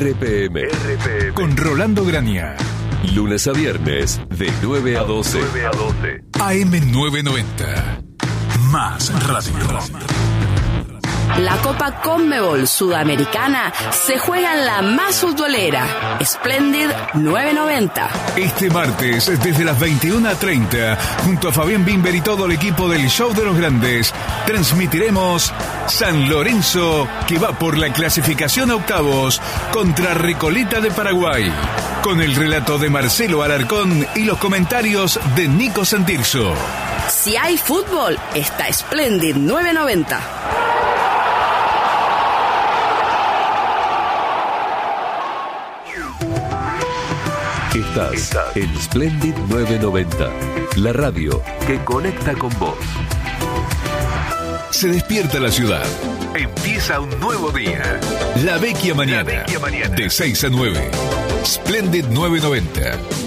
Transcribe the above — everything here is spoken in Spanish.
RPM. Con Rolando Graña. Lunes a viernes, de 9 a 12. AM 990. Más radio. La Copa Conmebol Sudamericana se juega en la más futbolera, Splendid 990. Este martes, desde las 21:30, junto a Fabián Bimber y todo el equipo del Show de los Grandes, transmitiremos San Lorenzo, que va por la clasificación a octavos contra Recoleta de Paraguay, con el relato de Marcelo Alarcón y los comentarios de Nico Santirso. Si hay fútbol, está Splendid 990. Estás en Splendid 990, la radio que conecta con vos. Se despierta la ciudad. Empieza un nuevo día. La Vecchia Mañana. De 6 a 9. Splendid 990.